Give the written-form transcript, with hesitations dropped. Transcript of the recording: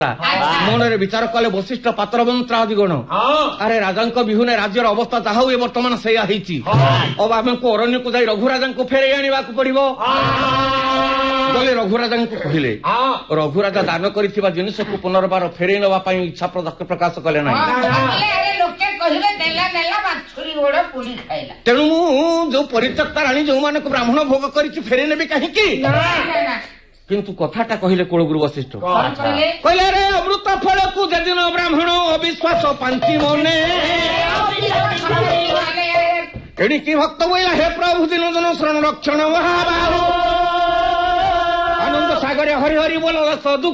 ମନରେ ବିଚାର କଲେ ବଶିଷ୍ଠ ପାତ୍ର ମନ୍ତ୍ରାଦି ଗଣ ଆରେ ରାଜାଙ୍କ ବିହୁନେ ରାଜ୍ୟର ଅବସ୍ଥା ଯାହା ହୁଏ ବର୍ତ୍ତମାନ ସେଇଆ ହେଇଛି। ଅବା ଆମକୁ ଅରଣ୍ୟକୁ ଯାଇ ରଘୁରାଜାଙ୍କୁ ଫେରେଇ ଆଣିବାକୁ ପଡିବ। ରଘୁରାଜାଙ୍କୁ କହିଲେ ରଘୁରାଜା ଦାନ କରିଥିବା ଜିନିଷକୁ ପୁନର୍ବାର ଫେରେଇ ନେବା ପାଇଁ ଇଚ୍ଛା ପ୍ରକାଶ କଲେ ନାହିଁ। ତେଣୁ ମୁଁ ଯୋଉ ପରିତ୍ୟକ୍ତା ରାଣୀ ଯୋଉମାନଙ୍କୁ ବ୍ରାହ୍ମଣ ଭୋଗ କରିଛି ଫେରେଇ ନେବି କାହିଁକି? କିନ୍ତୁ କଥାଟା କହିଲେ କୁଳଗୁରୁ ବଶିଷ୍ଠ କହିଲେ ରେ ଅମୃତ ଫଳକୁ ଯେଦିନ ବ୍ରାହ୍ମଣ ଅବିଶ୍ୱାସ ପାଞ୍ଚି ମନେ ଏଣିକି ଭକ୍ତ ବୋଇଲା ହେ ପ୍ରଭୁ ଦିନ ଦିନ ଶରଣ ରକ୍ଷଣ ମହାବାହୁ ଆନନ୍ଦ ସାଗରେ ହରି ହରି ବୋଲ ସଦୁ